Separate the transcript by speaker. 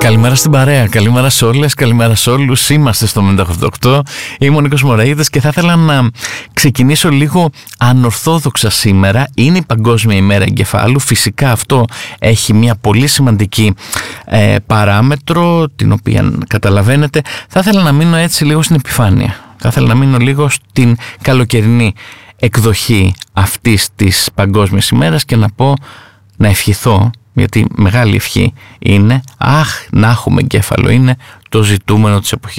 Speaker 1: Καλημέρα στην παρέα, καλημέρα σε όλες, καλημέρα σε όλους. Είμαστε στο 98. Είμαι ο Νίκος Μωραΐδης και θα ήθελα να ξεκινήσω λίγο ανορθόδοξα σήμερα. Είναι η Παγκόσμια ημέρα εγκεφάλου. Φυσικά αυτό έχει μια πολύ σημαντική παράμετρο, την οποία καταλαβαίνετε. Θα ήθελα να μείνω έτσι λίγο στην επιφάνεια. Θα ήθελα να μείνω λίγο στην καλοκαιρινή εκδοχή αυτής της Παγκόσμιας ημέρας και να ευχηθώ, γιατί μεγάλη ευχή είναι, να έχουμε εγκέφαλο, είναι το ζητούμενο της εποχής.